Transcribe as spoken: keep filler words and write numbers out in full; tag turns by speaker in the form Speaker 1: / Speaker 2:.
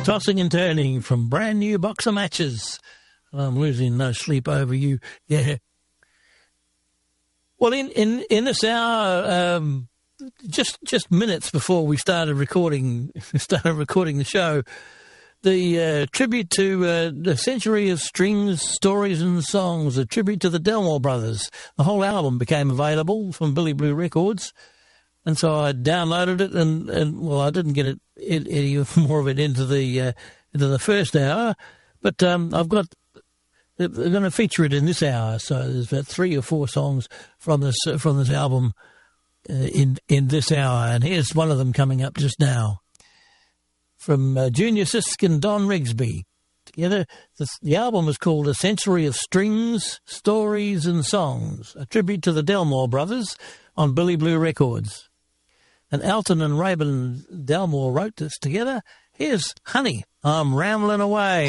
Speaker 1: Tossing and Turning from Brand New Box of Matches. I'm losing no sleep over you. Yeah. Well, in, in, in this hour, um, just just minutes before we started recording started recording the show, the uh, tribute to uh, the Century of Strings, Stories and Songs, a tribute to the Delmore Brothers. The whole album became available from Billy Blue Records. And so I downloaded it, and, and well, I didn't get it, it any more of it into the uh, into the first hour, but um, I've got they're going to feature it in this hour. So there's about three or four songs from this uh, from this album uh, in in this hour, and here's one of them coming up just now from uh, Junior Sisk and Don Rigsby. Together, the, the album is called A Century of Strings, Stories and Songs, a tribute to the Delmore Brothers on Billy Blue Records. And Alton and Rayburn Delmore wrote this together. Here's Honey, I'm Rambling Away.